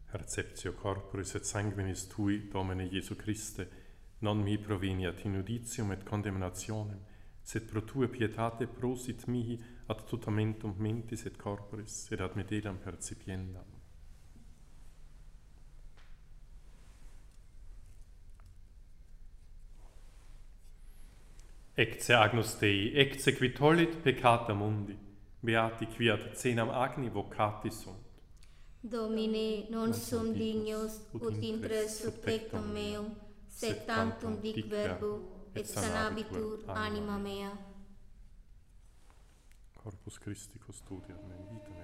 Receptio corporis et sanguinis tui, Domine Iesu Christe, non mi proveniat in uditium et condemnationem, sed pro tua pietate prosit mihi ad tutamentum mentis et corporis, et ad medelam percipiendam. Ecce Agnus Dei, ecce qui tollit peccata mundi, beati qui ad cenam agni vocati sunt. Domine, non sum dignus ut intres sub tectum meum, sed tantum dic verbo, et sanabitur anima mea. Corpus Christi custodiat me vita